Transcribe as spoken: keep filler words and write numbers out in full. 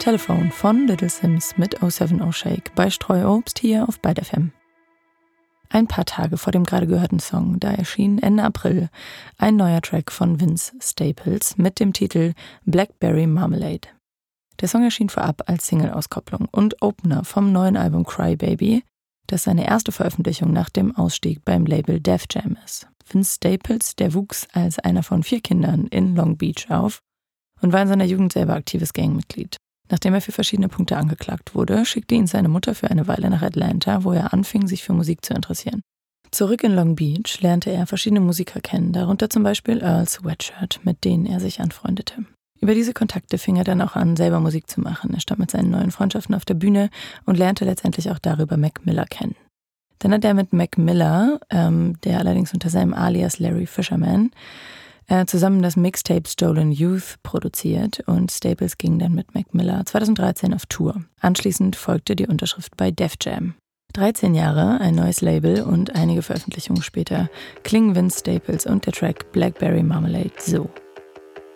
Telephone von Little Sims mit oh seven oh Shake bei Streuobst hier auf Byte F M. Ein paar Tage vor dem gerade gehörten Song, da erschien Ende April ein neuer Track von Vince Staples mit dem Titel Blackberry Marmalade. Der Song erschien vorab als Single-Auskopplung und Opener vom neuen Album Cry Baby, das seine erste Veröffentlichung nach dem Ausstieg beim Label Def Jam ist. Vince Staples, der wuchs als einer von vier Kindern in Long Beach auf und war in seiner Jugend selber aktives Gangmitglied. Nachdem er für verschiedene Punkte angeklagt wurde, schickte ihn seine Mutter für eine Weile nach Atlanta, wo er anfing, sich für Musik zu interessieren. Zurück in Long Beach lernte er verschiedene Musiker kennen, darunter zum Beispiel Earl Sweatshirt, mit denen er sich anfreundete. Über diese Kontakte fing er dann auch an, selber Musik zu machen. Er stand mit seinen neuen Freundschaften auf der Bühne und lernte letztendlich auch darüber Mac Miller kennen. Dann hat er mit Mac Miller, ähm, der allerdings unter seinem Alias Larry Fisherman, äh, zusammen das Mixtape Stolen Youth produziert und Staples ging dann mit Mac Miller zweitausenddreizehn auf Tour. Anschließend folgte die Unterschrift bei Def Jam. dreizehn Jahre, ein neues Label und einige Veröffentlichungen später klingen Vince Staples und der Track Blackberry Marmalade so.